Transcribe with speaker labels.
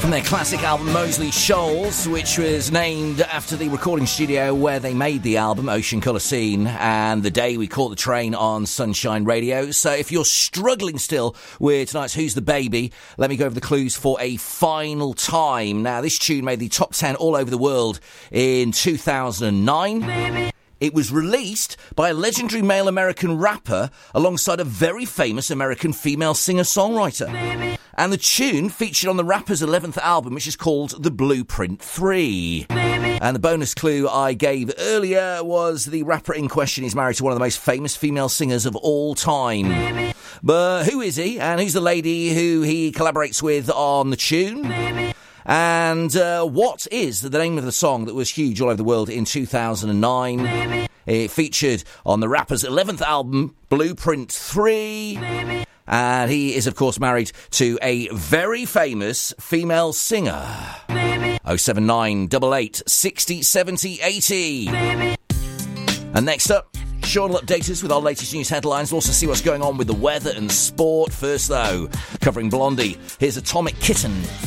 Speaker 1: From their classic album Moseley Shoals, which was named after the recording studio where they made the album, Ocean Colour Scene, and the day we caught the train on Sunshine Radio. So if you're struggling still with tonight's Who's the Baby, let me go over the clues for a final time. Now, this tune made the top 10 all over the world in 2009. It was released by a legendary male American rapper alongside a very famous American female singer-songwriter. And the tune featured on the rapper's 11th album, which is called The Blueprint 3. And the bonus clue I gave earlier was the rapper in question is married to one of the most famous female singers of all time. But who is he? And who's the lady who he collaborates with on the tune? And what is the name of the song that was huge all over the world in 2009? It featured on the rapper's 11th album, Blueprint 3. And he is, of course, married to a very famous female singer. 079 88 60 70 80. And next up, Sean will update us with our latest news headlines. We'll also see what's going on with the weather and sport. First, though, covering Blondie, here's Atomic Kitten.